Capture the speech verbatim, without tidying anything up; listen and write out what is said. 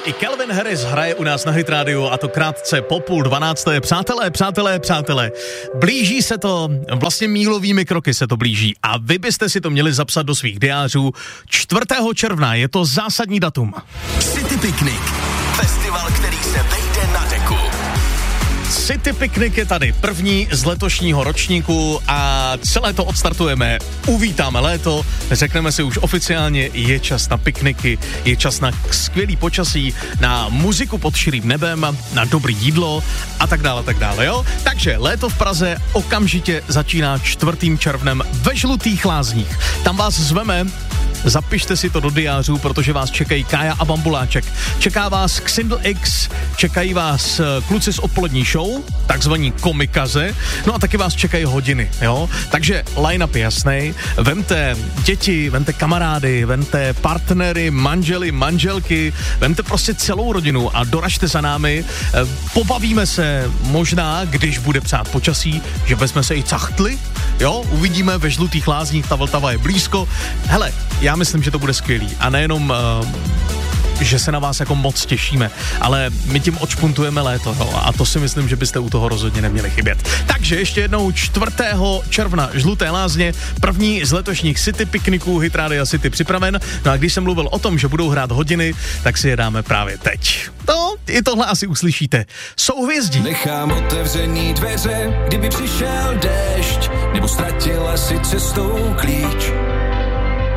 I Calvin Harris hraje u nás na Hit Radio a to krátce po půl dvanácté. Přátelé, přátelé, přátelé, blíží se to, vlastně mílovými kroky se to blíží a vy byste si to měli zapsat do svých diářů. čtvrtého června je to zásadní datum. City Picnic, festival, který se vejde na deku. City Picnic je tady, první z letošního ročníku a celé to odstartujeme. Uvítáme léto, řekneme si už oficiálně, je čas na pikniky, je čas na skvělý počasí, na muziku pod širým nebem, na dobrý jídlo a tak dále, tak dále, jo? Takže léto v Praze okamžitě začíná čtvrtým červnem ve Žlutých Lázních. Tam vás zveme, zapište si to do diářů, protože vás čekají Kája a Bambuláček. Čeká vás Xindl X, čekají vás kluci z odpolední show, takzvaní komikaze, no a taky vás čekají hodiny, jo? Takže line-up je jasnej, vemte děti, vemte kamarády, vemte partnery, manžely, manželky, vemte prostě celou rodinu a doražte za námi, pobavíme se možná, když bude přát počasí, že bychom se i cachtli, jo? Uvidíme ve Žlutých Lázních, ta Vltava je blízko. Hele, já myslím, že to bude skvělý a nejenom uh, že se na vás jako moc těšíme, ale my tím odšpuntujeme léto, no, a to si myslím, že byste u toho rozhodně neměli chybět. Takže ještě jednou čtvrtého června Žluté Lázně, první z letošních City pikniků Hit Radio City připraven. No a když jsem mluvil o tom, že budou hrát hodiny, tak si je dáme právě teď. No, i tohle asi uslyšíte. Souhvězdí. Nechám otevřený dveře, kdyby přišel déšť, nebo ztratila si cestou klíč.